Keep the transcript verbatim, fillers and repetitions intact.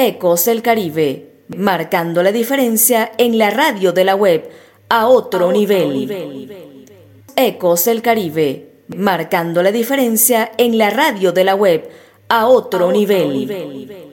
Ecos del Caribe, marcando la diferencia en la radio de la web a otro, a otro nivel. nivel. Ecos del Caribe, marcando la diferencia en la radio de la web a otro, a otro nivel. nivel.